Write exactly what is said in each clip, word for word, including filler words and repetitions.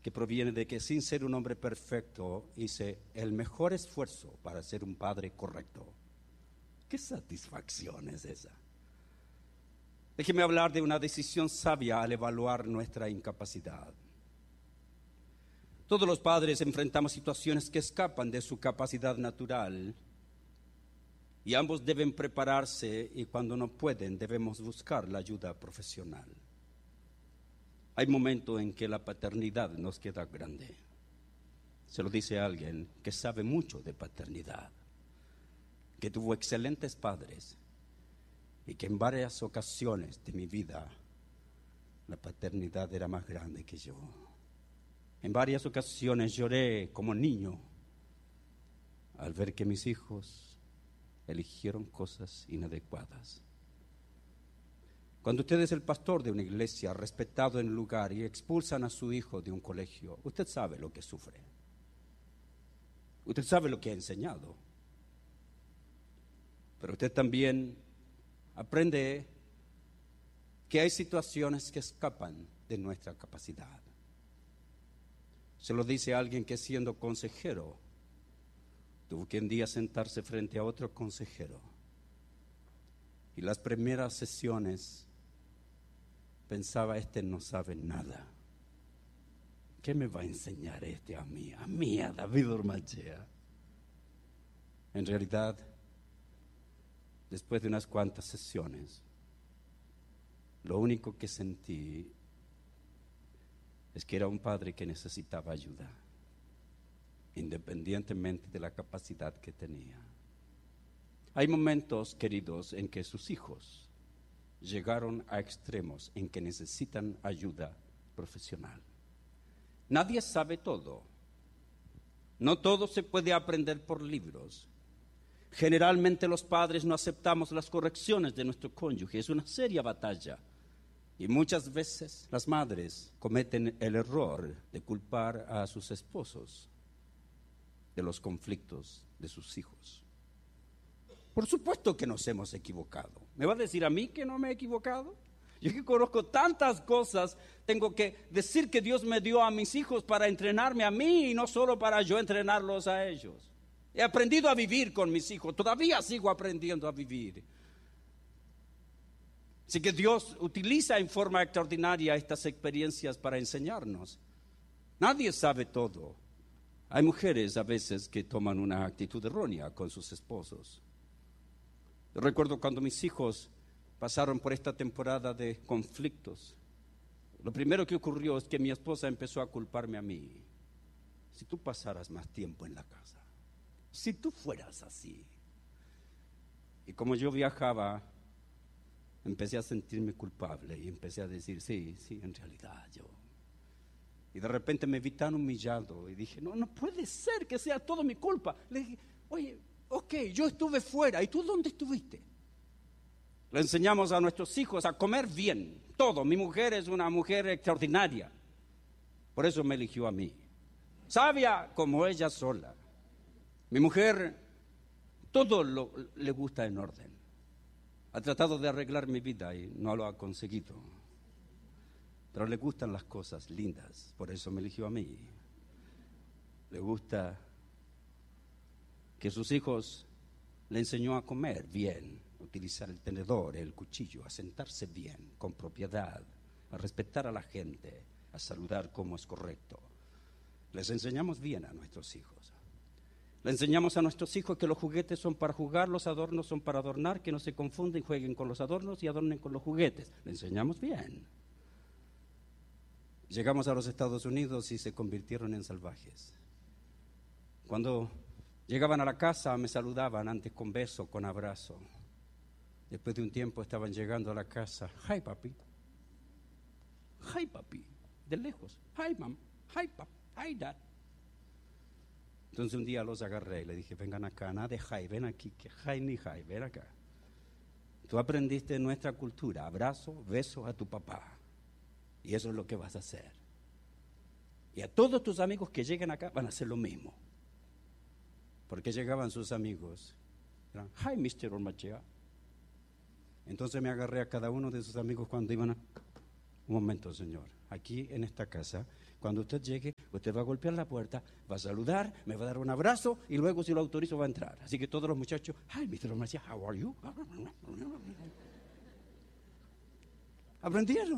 que proviene de que sin ser un hombre perfecto hice el mejor esfuerzo para ser un padre correcto. ¿Qué satisfacción es esa? Déjeme hablar de una decisión sabia al evaluar nuestra incapacidad. Todos los padres enfrentamos situaciones que escapan de su capacidad natural y ambos deben prepararse, y cuando no pueden debemos buscar la ayuda profesional. Hay momentos en que la paternidad nos queda grande. Se lo dice a alguien que sabe mucho de paternidad, que tuvo excelentes padres y que en varias ocasiones de mi vida la paternidad era más grande que yo. En varias ocasiones lloré como niño al ver que mis hijos eligieron cosas inadecuadas. Cuando usted es el pastor de una iglesia respetado en el lugar y expulsan a su hijo de un colegio, usted sabe lo que sufre. Usted sabe lo que ha enseñado. Pero usted también aprende que hay situaciones que escapan de nuestra capacidad. Se lo dice a alguien que siendo consejero tuvo que un día sentarse frente a otro consejero. Y las primeras sesiones pensaba, este no sabe nada. ¿Qué me va a enseñar este a mí? A mí, a David Ormachea. En realidad, después de unas cuantas sesiones, lo único que sentí es que era un padre que necesitaba ayuda, independientemente de la capacidad que tenía. Hay momentos, queridos, en que sus hijos llegaron a extremos en que necesitan ayuda profesional. Nadie sabe todo. No todo se puede aprender por libros. Generalmente los padres no aceptamos las correcciones de nuestro cónyuge. Es una seria batalla. Y muchas veces las madres cometen el error de culpar a sus esposos de los conflictos de sus hijos. Por supuesto que nos hemos equivocado. ¿Me va a decir a mí que no me he equivocado? Yo que conozco tantas cosas, tengo que decir que Dios me dio a mis hijos para entrenarme a mí y no solo para yo entrenarlos a ellos. He aprendido a vivir con mis hijos, todavía sigo aprendiendo a vivir. Así que Dios utiliza en forma extraordinaria estas experiencias para enseñarnos. Nadie sabe todo. Hay mujeres a veces que toman una actitud errónea con sus esposos. Yo recuerdo cuando mis hijos pasaron por esta temporada de conflictos. Lo primero que ocurrió es que mi esposa empezó a culparme a mí. Si tú pasaras más tiempo en la casa, si tú fueras así. Y como yo viajaba, empecé a sentirme culpable y empecé a decir, sí, sí, en realidad yo. Y de repente me vi tan humillado y dije, no, no puede ser que sea todo mi culpa. Le dije, oye, ok, yo estuve fuera, ¿y tú dónde estuviste? Le enseñamos a nuestros hijos a comer bien, todo. Mi mujer es una mujer extraordinaria. Por eso me eligió a mí. Sabia como ella sola. Mi mujer, todo lo, le gusta en orden. Ha tratado de arreglar mi vida y no lo ha conseguido. Pero le gustan las cosas lindas, por eso me eligió a mí. Le gusta que sus hijos le enseñó a comer bien, a utilizar el tenedor, el cuchillo, a sentarse bien, con propiedad, a respetar a la gente, a saludar como es correcto. Les enseñamos bien a nuestros hijos. Le enseñamos a nuestros hijos que los juguetes son para jugar, los adornos son para adornar, que no se confunden, jueguen con los adornos y adornen con los juguetes. Le enseñamos bien. Llegamos a los Estados Unidos y se convirtieron en salvajes. Cuando llegaban a la casa me saludaban antes con beso, con abrazo. Después de un tiempo estaban llegando a la casa. Hi, papi. Hi, papi. De lejos. Hi, mom. Hi, pap. Hi, dad. Entonces un día los agarré y le dije, vengan acá, nada de hi, ven aquí, que hi ni hi, ven acá. Tú aprendiste en nuestra cultura, abrazo, beso a tu papá. Y eso es lo que vas a hacer. Y a todos tus amigos que lleguen acá van a hacer lo mismo. Porque llegaban sus amigos, eran, hi, mister Ormachea. Entonces me agarré a cada uno de sus amigos cuando iban a, un momento, señor, aquí en esta casa, Cuando usted llegue, usted va a golpear la puerta, va a saludar, me va a dar un abrazo y luego, si lo autorizo, va a entrar. Así que todos los muchachos, hi, mister Ormachea, how are you? Aprendieron.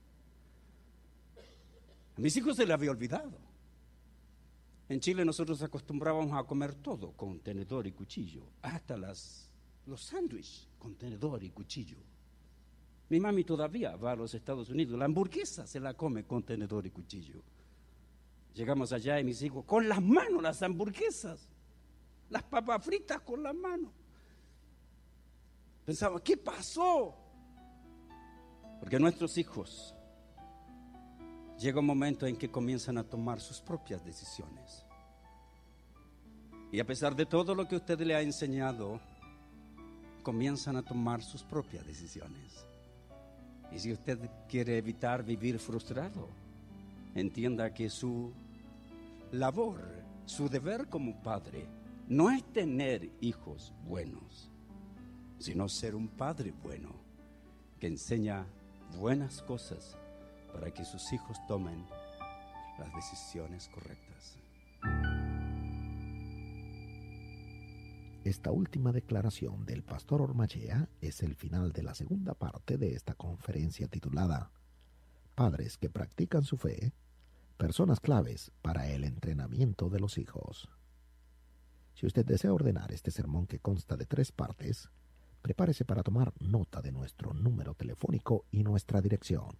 A mis hijos se les había olvidado. En Chile nosotros acostumbrábamos a comer todo con tenedor y cuchillo, hasta las, los sándwiches con tenedor y cuchillo. Mi mami todavía va a los Estados Unidos, la hamburguesa se la come con tenedor y cuchillo. Llegamos allá y mis hijos, con las manos las hamburguesas, las papas fritas con las manos. Pensamos, ¿qué pasó? Porque nuestros hijos llega un momento en que comienzan a tomar sus propias decisiones. Y a pesar de todo lo que usted le ha enseñado, comienzan a tomar sus propias decisiones. Y si usted quiere evitar vivir frustrado, entienda que su labor, su deber como padre, no es tener hijos buenos, sino ser un padre bueno, que enseña buenas cosas para que sus hijos tomen las decisiones correctas. Esta última declaración del pastor Ormachea es el final de la segunda parte de esta conferencia titulada Padres que practican su fe, personas claves para el entrenamiento de los hijos. Si usted desea ordenar este sermón que consta de tres partes, prepárese para tomar nota de nuestro número telefónico y nuestra dirección.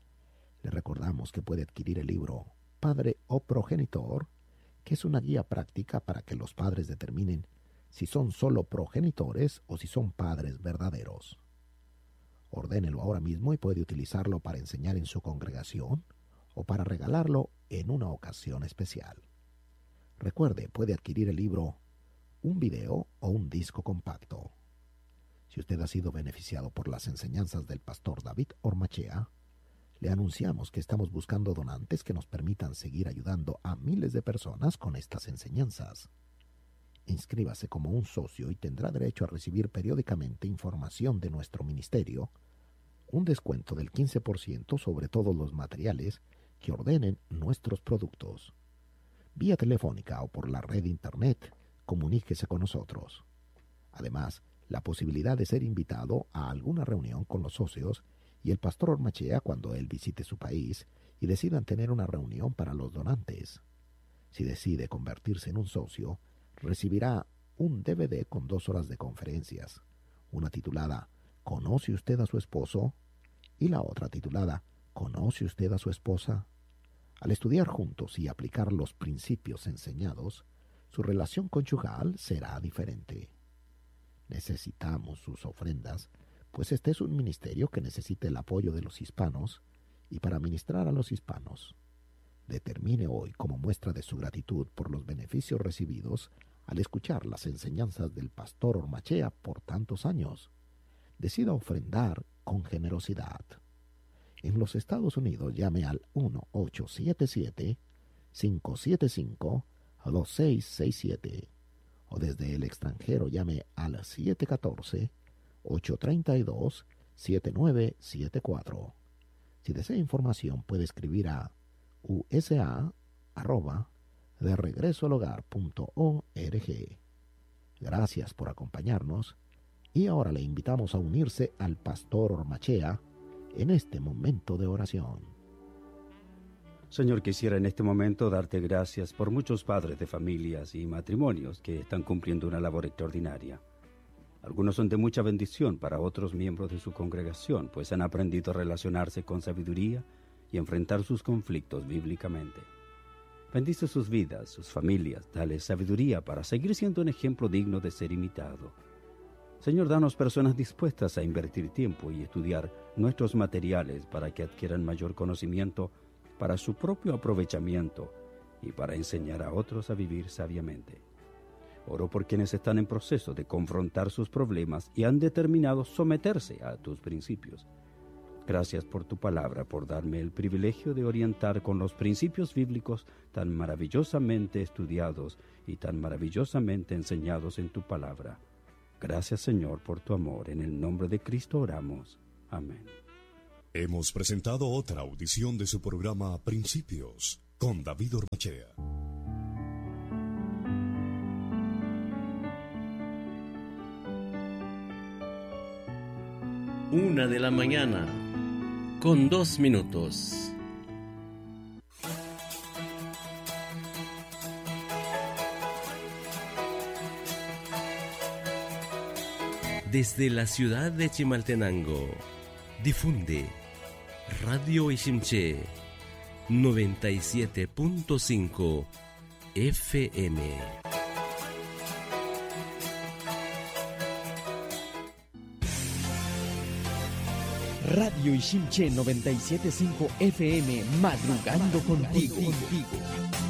Le recordamos que puede adquirir el libro Padre o Progenitor, que es una guía práctica para que los padres determinen si son solo progenitores o si son padres verdaderos. Ordénelo ahora mismo y puede utilizarlo para enseñar en su congregación o para regalarlo en una ocasión especial. Recuerde, puede adquirir el libro, un video o un disco compacto. Si usted ha sido beneficiado por las enseñanzas del pastor David Ormachea, le anunciamos que estamos buscando donantes que nos permitan seguir ayudando a miles de personas con estas enseñanzas. Inscríbase como un socio y tendrá derecho a recibir periódicamente información de nuestro ministerio, un descuento del quince por ciento sobre todos los materiales que ordenen nuestros productos. Vía telefónica o por la red de internet, comuníquese con nosotros. Además, la posibilidad de ser invitado a alguna reunión con los socios y el pastor Ormachea cuando él visite su país y decidan tener una reunión para los donantes. Si decide convertirse en un socio, recibirá un D V D con dos horas de conferencias, una titulada ¿Conoce usted a su esposo? Y la otra titulada ¿Conoce usted a su esposa? Al estudiar juntos y aplicar los principios enseñados, su relación conyugal será diferente. Necesitamos sus ofrendas, pues este es un ministerio que necesita el apoyo de los hispanos y para ministrar a los hispanos. Determine hoy como muestra de su gratitud por los beneficios recibidos al escuchar las enseñanzas del pastor Ormachea por tantos años. Decida ofrendar con generosidad. En los Estados Unidos llame al uno ocho siete siete, cinco siete cinco, dos seis seis siete o desde el extranjero llame al siete uno cuatro, ocho tres dos, siete nueve siete cuatro. Si desea información puede escribir a usa arroba de regreso al hogar punto org. Gracias por acompañarnos y ahora le invitamos a unirse al pastor Ormachea en este momento de oración. Señor, quisiera en este momento darte gracias por muchos padres de familias y matrimonios que están cumpliendo una labor extraordinaria. Algunos son de mucha bendición para otros miembros de su congregación, pues han aprendido a relacionarse con sabiduría y enfrentar sus conflictos bíblicamente. Bendice sus vidas, sus familias, dale sabiduría para seguir siendo un ejemplo digno de ser imitado. Señor, danos personas dispuestas a invertir tiempo y estudiar nuestros materiales para que adquieran mayor conocimiento para su propio aprovechamiento y para enseñar a otros a vivir sabiamente. Oro por quienes están en proceso de confrontar sus problemas y han determinado someterse a tus principios. Gracias por tu palabra, por darme el privilegio de orientar con los principios bíblicos tan maravillosamente estudiados y tan maravillosamente enseñados en tu palabra. Gracias, Señor, por tu amor. En el nombre de Cristo oramos. Amén. Hemos presentado otra audición de su programa Principios, con David Ormachea. Una de la mañana, con dos minutos. Desde la ciudad de Chimaltenango, difunde Radio Ishimché noventa y siete punto cinco F M. Radio Ishimché noventa y siete punto cinco F M, madrugando contigo. contigo.